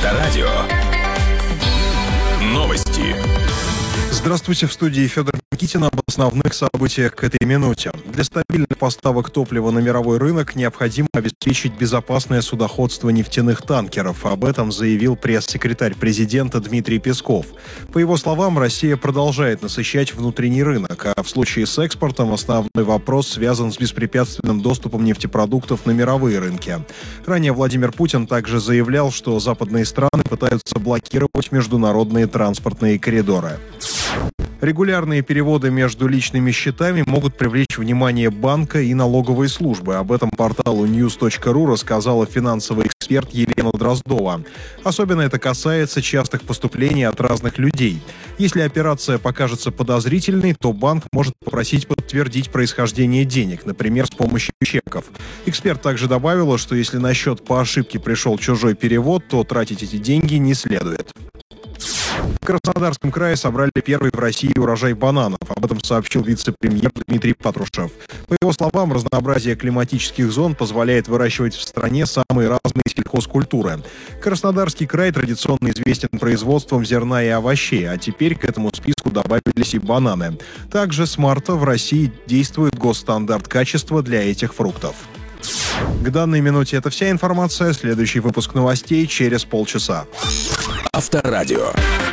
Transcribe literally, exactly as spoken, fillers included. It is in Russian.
Авторадио. Новости. Здравствуйте, в студии Федор Никитин об основных событиях к этой минуте. Для стабильных поставок топлива на мировой рынок необходимо обеспечить безопасное судоходство нефтяных танкеров. Об этом заявил пресс-секретарь президента Дмитрий Песков. По его словам, Россия продолжает насыщать внутренний рынок, а в случае с экспортом основной вопрос связан с беспрепятственным доступом нефтепродуктов на мировые рынки. Ранее Владимир Путин также заявлял, что западные страны пытаются блокировать международные транспортные коридоры. Регулярные переводы между личными счетами могут привлечь внимание банка и налоговой службы. Об этом порталу ньюс точка ру рассказала финансовый эксперт Елена Дроздова. Особенно это касается частых поступлений от разных людей. Если операция покажется подозрительной, то банк может попросить подтвердить происхождение денег, например, с помощью чеков. Эксперт также добавила, что если на счет по ошибке пришел чужой перевод, то тратить эти деньги не следует. В Краснодарском крае собрали первый в России урожай бананов. Об этом сообщил вице-премьер Дмитрий Патрушев. По его словам, разнообразие климатических зон позволяет выращивать в стране самые разные сельхозкультуры. Краснодарский край традиционно известен производством зерна и овощей, а теперь к этому списку добавились и бананы. Также с марта в России действует госстандарт качества для этих фруктов. К данной минуте это вся информация. Следующий выпуск новостей через полчаса. Авторадио.